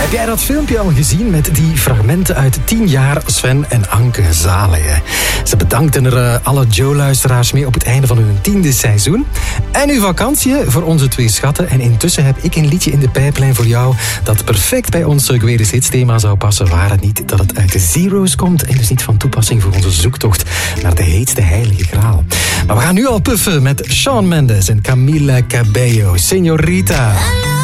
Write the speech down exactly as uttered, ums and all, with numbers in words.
Heb jij dat filmpje al gezien met die fragmenten uit tien jaar Sven en Anke Zaligen? Ze bedankten er uh, alle Joe-luisteraars mee op het einde van hun tiende seizoen. En uw vakantie voor onze twee schatten. En intussen heb ik een liedje in de pijplijn voor jou dat perfect bij ons Greatest Hits thema zou passen, waar het niet dat het uit de Zero's komt en dus niet van toepassing voor onze zoektocht naar de heetste heilige graal. Maar we gaan nu al puffen met Shawn Mendes en Camila Cabello, Señorita.